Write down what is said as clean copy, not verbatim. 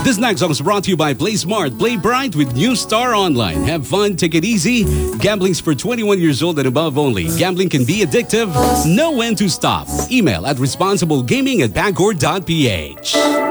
This next song is brought to you by Play Smart, Play Bright with New Star Online. Have fun, take it easy. Gambling's for 21 years old and above only. Gambling can be addictive. Know when to stop. Email at responsiblegaming@bancor.ph.